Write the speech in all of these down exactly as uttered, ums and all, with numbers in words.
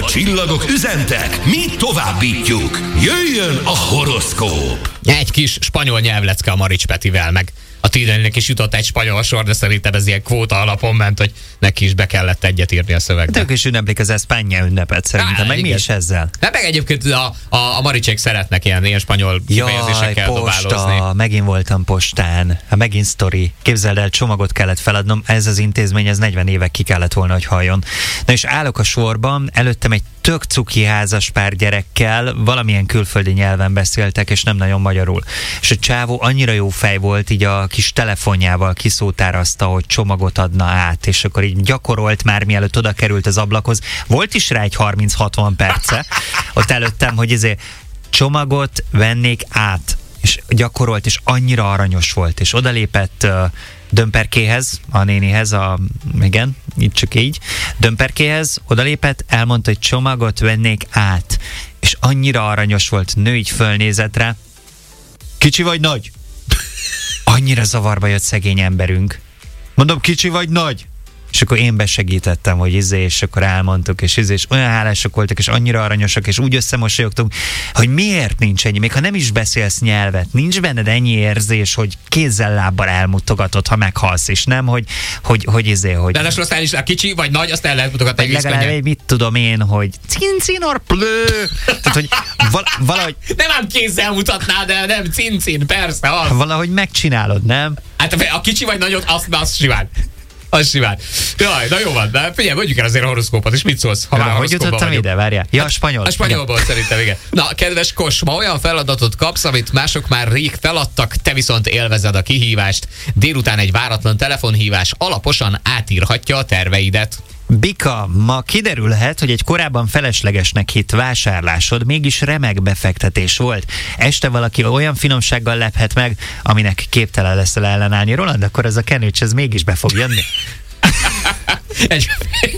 A csillagok üzentek, mi továbbítjuk. Jöjjön a horoszkóp! Egy kis spanyol nyelvlecke a Marics Petivel, meg a Tidenének is jutott egy spanyol sor, de szerintem ez ilyen kvóta alapon ment, hogy neki is be kellett egyet írni a szövegbe. Ők is ünneplik az Espanya ünnepet szerintem, Á, meg igen. Mi is ezzel? Hát meg egyébként a, a, a Maricsék szeretnek ilyen, ilyen spanyol kifejezésekkel dobálózni. Posta, megint voltam postán, megint sztori. Képzeld el, csomagot kellett feladnom, ez az intézmény, ez negyven évek ki kellett volna, hogy halljon. Na és állok a sorban, előttem egy tök cuki házaspár gyerekkel, valamilyen külföldi nyelven beszéltek, és nem nagyon magyarul. És a csávó annyira jó fej volt, így a kis telefonjával kiszótárazta, hogy csomagot adna át, és akkor így gyakorolt már, mielőtt oda került az ablakhoz. Volt is rá egy harminc-hatvan perce, ott előttem, hogy ezért csomagot vennék át, és gyakorolt, és annyira aranyos volt, és odalépett uh, Dömperkéhez, a nénihez, a, igen, így csak így, Dömperkéhez odalépett, elmondta, hogy csomagot vennék át, és annyira aranyos volt, nő így fölnézett rá, kicsi vagy nagy? Annyira zavarba jött szegény emberünk. Mondom, kicsi vagy nagy? És akkor én besegítettem, hogy izé, és akkor elmondtuk, és izé, és olyan hálások voltak, és annyira aranyosak, és úgy összemosolyogtunk, hogy miért nincs ennyi, még ha nem is beszélsz nyelvet, nincs benned ennyi érzés, hogy kézzel lábbal elmutogatod, ha meghalsz, és nem, hogy, hogy, hogy izé, hogy... De aztán is a kicsi vagy nagy, azt el lehet mutogatni egész legalább könnyen. Egy, mit tudom én, hogy cincin plő, tehát, hogy val- valahogy... Nem ám kézzel mutatnád el, nem cincin, persze, az. Valahogy megcsinálod, nem? Hát a kicsi vagy nagyot, azt, azt simán. Az simán. Jaj, na jó van, de figyelj, mondjuk el azért a horoszkópot, és mit szólsz? Ha ja, már hogy jutottam ide, várjál? Ja, a spanyol. A spanyolból igen. Szerintem, igen. Na, kedves Kos, ma olyan feladatot kapsz, amit mások már rég feladtak, te viszont élvezed a kihívást. Délután egy váratlan telefonhívás alaposan átírhatja a terveidet. Bika, ma kiderülhet, hogy egy korábban feleslegesnek hitt vásárlásod mégis remek befektetés volt. Este valaki olyan finomsággal lephet meg, aminek képtelen leszel ellenállni. Roland, akkor ez a kenőcs, ez mégis be fog jönni. egy...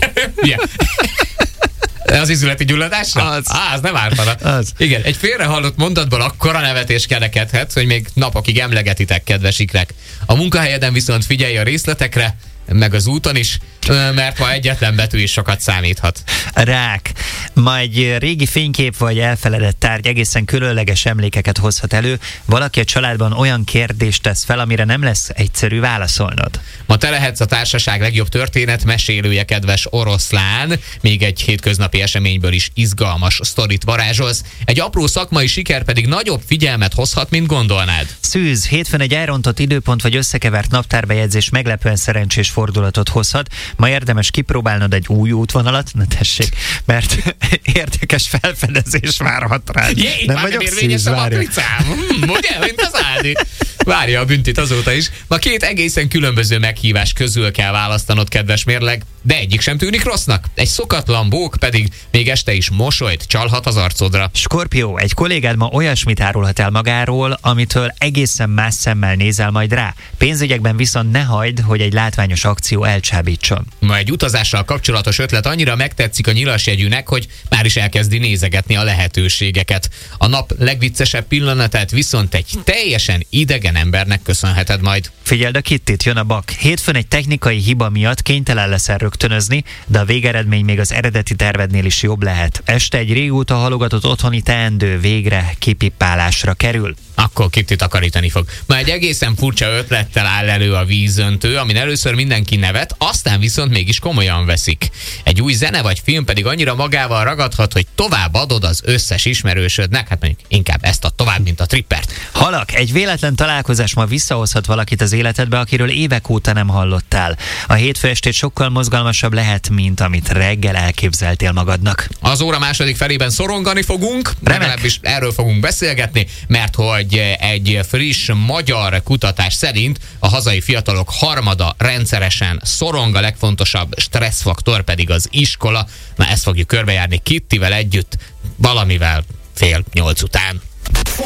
Az izületi gyulladásra? Az. Á, az nem ártana. Az. Igen, egy félrehallott mondatból akkora nevetés kerekedhet, hogy még napokig emlegetitek, kedves ikrek. A munkahelyeden viszont figyelj a részletekre, meg az úton is, mert ma egyetlen betű is sokat számíthat. Rák. Ma egy régi fénykép vagy elfeledett tárgy egészen különleges emlékeket hozhat elő. Valaki a családban olyan kérdést tesz fel, amire nem lesz egyszerű válaszolnod. Ma te lehetsz a társaság legjobb történet mesélője, kedves oroszlán. Még egy hétköznapi eseményből is izgalmas sztorit varázsolsz. Egy apró szakmai siker pedig nagyobb figyelmet hozhat, mint gondolnád. Szűz, hétfőn egy elrontott időpont vagy összekevert naptárbejegyzés meglepően szerencsés fordulatot hozhat. Ma érdemes kipróbálnod egy új útvonalat, na tessék, mert érdekes felfedezés várhat rád. Jé, itt nem vagyok szűz, a matricám. Hm, ugye, mint az Ádi. Várja a büntit azóta is. Ma két egészen különböző meghívás közül kell választanod, kedves mérleg, de egyik sem tűnik rossznak. Egy szokatlan bók pedig még este is mosolyt csalhat az arcodra. Skorpió, egy kollégád ma olyasmit árulhat el magáról, amitől egészen más szemmel nézel majd rá. Pénzügyekben viszont ne hagyd, hogy egy látványos akció elcsábítson. Ma egy utazással kapcsolatos ötlet annyira megtetszik a nyilasjegyűnek, hogy már is elkezdi nézegetni a lehetőségeket. A nap legviccesebb pillanatát viszont egy teljesen idegen embernek köszönheted majd. Figyeld a Kittit, jön a bak. Hétfőn egy technikai hiba miatt kénytelen leszel rögtönözni, de a végeredmény még az eredeti tervednél is jobb lehet. Este egy régóta halogatott otthoni teendő végre kipippálásra kerül. Akkor Kitty takarítani fog. Ma egy egészen furcsa ötlettel áll elő a vízöntő, amin először mindenki nevet, aztán viszont mégis komolyan veszik. Egy új zene vagy film pedig annyira magával ragadhat, hogy tovább adod az összes ismerősödnek, hát mondjuk inkább ezt ad tovább, mint a trippert. Halak, egy véletlen találkozás ma visszahozhat valakit az életedbe, akiről évek óta nem hallottál. A hétfő estét sokkal mozgalmasabb lehet, mint amit reggel elképzeltél magadnak. Az óra második felében szorongani fogunk, legalábbis erről fogunk beszélgetni, mert hogy egy friss magyar kutatás szerint a hazai fiatalok harmada rendszeresen szorong, a legfontosabb stresszfaktor pedig az iskola. Na, ezt fogjuk körbejárni Kittivel együtt, valamivel fél nyolc után.